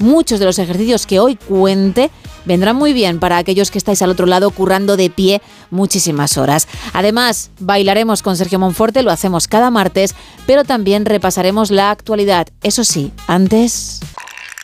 muchos de los ejercicios que hoy cuente vendrán muy bien para aquellos que estáis al otro lado currando de pie muchísimas horas. Además, bailaremos con Sergio Monforte, lo hacemos cada martes, pero también repasaremos la actualidad. Eso sí, antes...